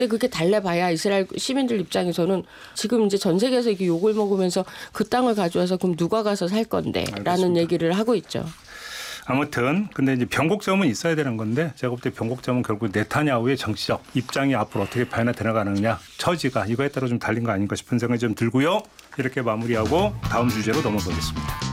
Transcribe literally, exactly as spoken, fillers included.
근데 그렇게 달래봐야 이스라엘 시민들 입장에서는 지금 이제 전 세계에서 이게 욕을 먹으면서 그 땅을 가져와서 그럼 누가 가서 살 건데 알겠습니다. 라는 얘기를 하고 있죠. 아무튼 근데 이제 변곡점은 있어야 되는 건데 제가 볼 때 변곡점은 결국 네타냐후의 정치적 입장이 앞으로 어떻게 변해 들어가느냐 처지가 이거에 따라 좀 달린 거 아닌가 싶은 생각이 좀 들고요. 이렇게 마무리하고 다음 주제로 넘어가겠습니다.